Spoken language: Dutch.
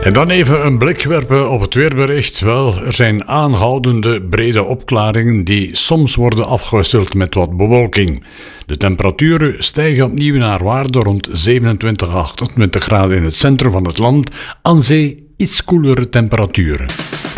En dan even een blik werpen op het weerbericht. Wel, er zijn aanhoudende brede opklaringen die soms worden afgewisseld met wat bewolking. De temperaturen stijgen opnieuw naar waarde rond 27 à 28 graden in het centrum van het land. Aan zee iets koelere temperaturen.